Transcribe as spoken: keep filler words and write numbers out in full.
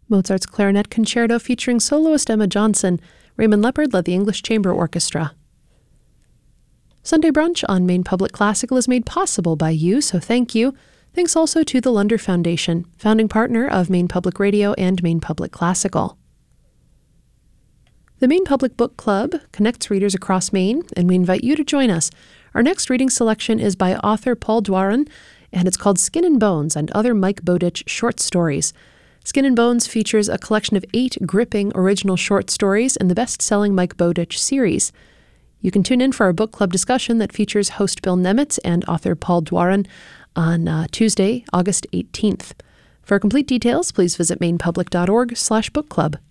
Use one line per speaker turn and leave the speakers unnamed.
Mozart's Clarinet Concerto featuring soloist Emma Johnson. Raymond Leppard led the English Chamber Orchestra. Sunday Brunch on Maine Public Classical is made possible by you, so thank you. Thanks also to the Lunder Foundation, founding partner of Maine Public Radio and Maine Public Classical. The Maine Public Book Club connects readers across Maine, and we invite you to join us. Our next reading selection is by author Paul Dwaran, and it's called Skin and Bones and Other Mike Bowditch Short Stories. Skin and Bones features a collection of eight gripping original short stories in the best-selling Mike Bowditch series. You can tune in for our book club discussion that features host Bill Nemitz and author Paul Dwaran on uh, Tuesday, August eighteenth. For complete details, please visit mainepublic.org slash book club.